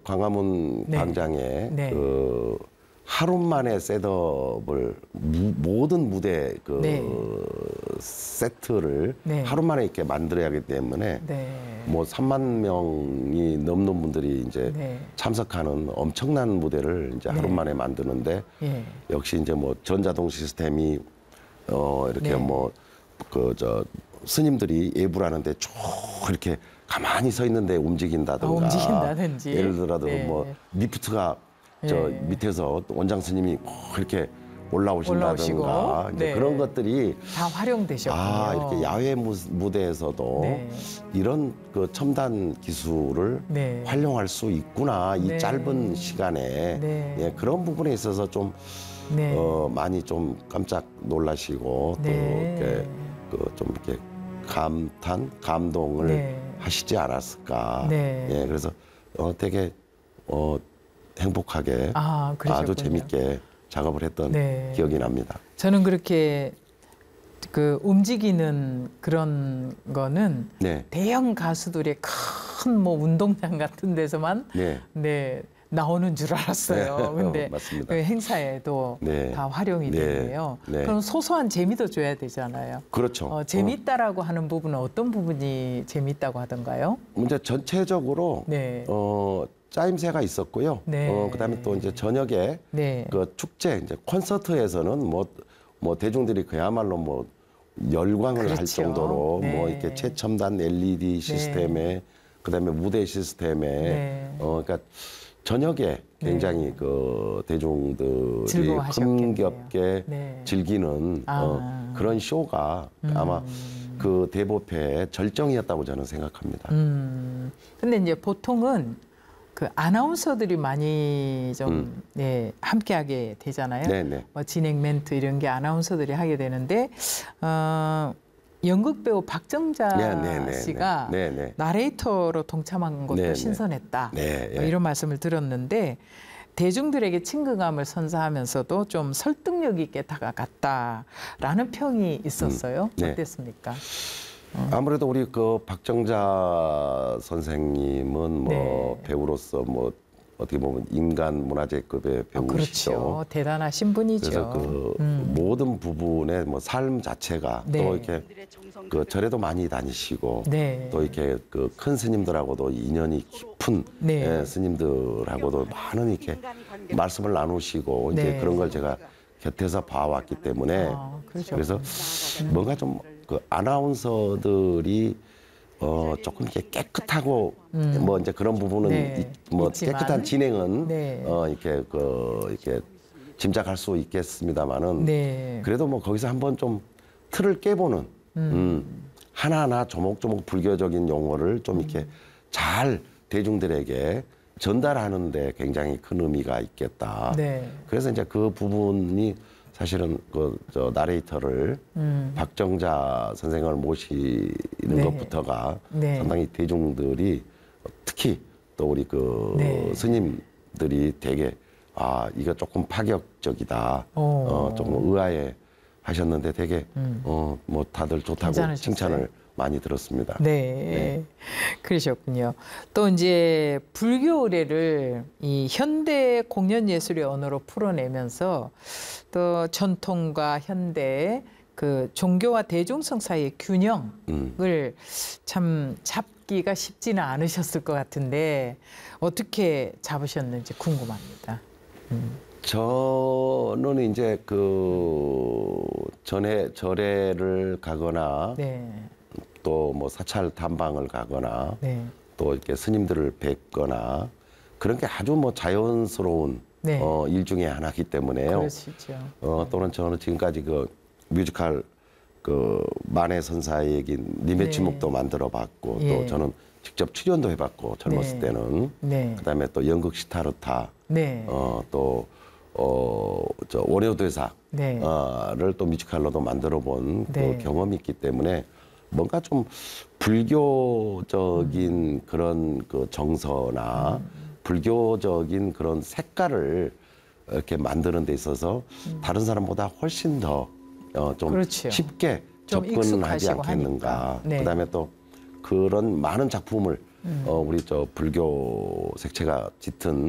광화문 네. 광장에 네. 그 하루 만에 셋업을 모든 무대 그 네. 세트를 네. 하루 만에 이렇게 만들어야 하기 때문에 네. 뭐 3만 명이 넘는 분들이 이제 네. 참석하는 엄청난 무대를 이제 하루 네. 만에 만드는데 예. 역시 이제 뭐 전자동 시스템이 이렇게 네. 뭐 그 저 스님들이 예불 하는데 쭉 이렇게 가만히 서 있는데 움직인다든가, 움직인다든지. 예를 들어도 네. 뭐 리프트가 저 예. 밑에서 원장 스님이 이렇게 올라오신다든가 올라오시고. 이제 네. 그런 것들이 다 활용되셨군요. 이렇게 야외 무대에서도 네. 이런 그 첨단 기술을 네. 활용할 수 있구나 이 네. 짧은 시간에 네. 예, 그런 부분에 있어서 좀 네. 많이 좀 깜짝 놀라시고 네. 또 이렇게 좀 이렇게 감동을 네. 하시지 않았을까. 네. 예, 그래서 되게 행복하게 그러셨군요. 아주 재밌게 작업을 했던 네. 기억이 납니다. 저는 그렇게 그 움직이는 그런 거는 네, 대형 가수들의 큰 뭐 운동장 같은 데서만 네, 네, 나오는 줄 알았어요. 네. 근데 맞습니다. 그 행사에도 네. 다 활용이 네. 되네요. 네. 그럼 소소한 재미도 줘야 되잖아요. 그렇죠. 재밌다라고 하는 부분은 어떤 부분이 재밌다고 하던가요? 이제 전체적으로 네. 짜임새가 있었고요. 네. 그다음에 또 이제 저녁에 네. 그 축제 이제 콘서트에서는 뭐 대중들이 그야말로 뭐 열광을 할 그렇죠. 정도로 네. 뭐 이렇게 최첨단 LED 시스템에 그다음에 무대 시스템에 네. 그러니까 저녁에 굉장히 그 대중들이 즐거워하셨겠네요. 흥겹게 네. 즐기는 그런 쇼가 아마 그 대보패의 절정이었다고 저는 생각합니다. 근데 이제 보통은 그 아나운서들이 많이 좀 함께하게 되잖아요. 네네. 뭐 진행 멘트 이런 게 아나운서들이 하게 되는데 연극 배우 박정자 네네네. 씨가 네네. 나레이터로 동참한 것도 네네. 신선했다. 네, 뭐 이런 말씀을 들었는데 대중들에게 친근감을 선사하면서도 좀 설득력 있게 다가갔다라는 평이 있었어요. 네. 어땠습니까? 아무래도 우리 그 박정자 선생님은 뭐 네. 배우로서 뭐 어떻게 보면 인간 문화재급의 배우시죠. 그렇죠. 대단하신 분이죠. 그래서 그 모든 부분의 뭐 삶 자체가 네. 또 이렇게 그 절에도 많이 다니시고 네. 또 이렇게 그 큰 스님들하고도 인연이 깊은 네. 스님들하고도 많은 이렇게 말씀을 나누시고 이제 네. 그런 걸 제가 곁에서 봐왔기 때문에 그렇죠. 그래서 뭔가 좀 그 아나운서들이 조금 이렇게 깨끗하고 뭐 이제 그런 부분은 네, 뭐 있지만. 깨끗한 진행은 네. 이렇게 짐작할 수 있겠습니다만은 네. 그래도 뭐 거기서 한번 좀 틀을 깨보는 하나하나 조목조목 불교적인 용어를 좀 이렇게 잘 대중들에게 전달하는데 굉장히 큰 의미가 있겠다. 네. 그래서 이제 그 부분이 사실은 저 나레이터를 박정자 선생을 모시는 네. 것부터가 네. 상당히 대중들이 특히 또 우리 네. 스님들이 되게 이거 조금 파격적이다. 조금 의아해 하셨는데 되게 뭐 다들 좋다고 괜찮으셨어요? 칭찬을 많이 들었습니다. 네. 그러셨군요. 또 이제 불교 의례를 이 현대 공연 예술의 언어로 풀어내면서 또 전통과 현대의 그 종교와 대중성 사이의 균형을 참 잡기가 쉽지는 않으셨을 것 같은데 어떻게 잡으셨는지 궁금합니다. 저는 이제 그 절에를 가거나 네. 또 뭐 사찰探방을 가거나 네. 또 이렇게 스님들을 뵙거나 그런 게 아주 뭐 자연스러운 네. 일 중에 하나이기 때문에요. 그러시죠. 또는 저는 지금까지 그 뮤지컬 그 만해 선사의 얘긴 님의 침묵도 만들어봤고 예. 또 저는 직접 출연도 해봤고 젊었을 네. 때는 네. 그다음에 또 연극 시타르타 네. 저 원효대사를 네. 또 뮤지컬로도 만들어본 네. 그 경험이 있기 때문에 뭔가 좀 불교적인 그런 그 정서나 불교적인 그런 색깔을 이렇게 만드는 데 있어서 다른 사람보다 훨씬 더 좀 그렇죠. 쉽게 좀 접근하지 익숙하시고 않겠는가. 하니까. 네. 그다음에 또 그런 많은 작품을 우리 저 불교 색채가 짙은